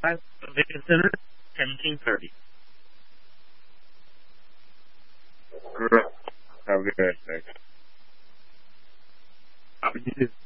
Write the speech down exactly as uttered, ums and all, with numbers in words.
Lincoln Center, seventeen thirty. Correct. Have a good day. Thanks. You too.